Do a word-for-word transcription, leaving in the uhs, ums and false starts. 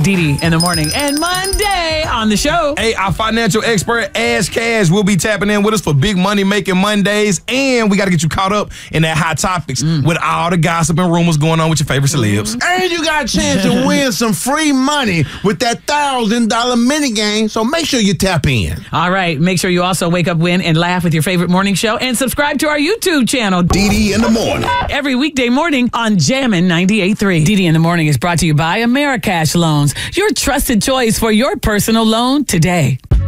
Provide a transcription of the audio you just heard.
Dee Dee in the morning and Monday on the show. Hey, our financial expert, Ash Cash, will be tapping in with us for Big Money Making Mondays. And we got to get you caught up in that hot topics mm. with all the gossip and rumors going on with your favorite celebs. And you got a chance to win some free money with that one thousand dollars mini game. So make sure you tap in. All right. Make sure you also wake up, win, and laugh with your favorite morning show. And subscribe to our YouTube channel, Dee Dee in the morning. Every weekday morning on Jammin' ninety-eight point three. Dee Dee in the morning is brought to you by Americash Loans, your trusted choice for your personal loan today.